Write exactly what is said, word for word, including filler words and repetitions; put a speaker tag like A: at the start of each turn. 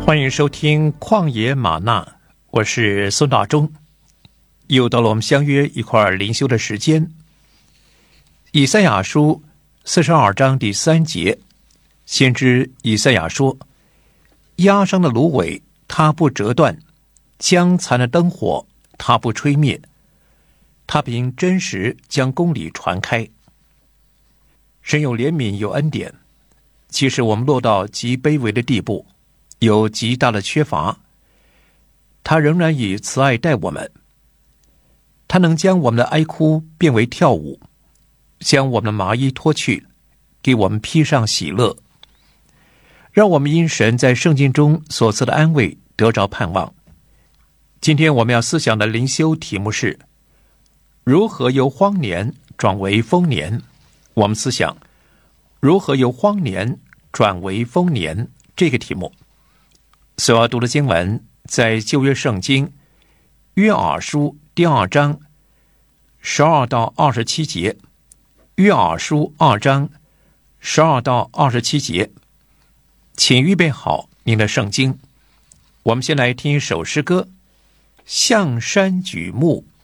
A: 欢迎收听旷野玛纳，我是孙大中。又到了我们相约一块儿灵修的时间。以赛亚书四十二章第三节，先知以赛亚说：压伤的芦苇它不折断，将残的灯火它不吹灭，他凭真实将公理传开。神有怜悯有恩典，即使我们落到极卑微的地步，有极大的缺乏，他仍然以慈爱待我们。他能将我们的哀哭变为跳舞，将我们的麻衣脱去，给我们披上喜乐，让我们因神在圣经中所赐的安慰得着盼望。今天我们要思想的灵修题目是如何由荒年转为丰年。我们思想如何由荒年转为丰年这个题目。所要读的经文在旧约圣经约珥书第二章十二到二十七节。约珥书二章十二到二十七节，请预备好您的圣经。我们先来听一首诗歌，向山举目，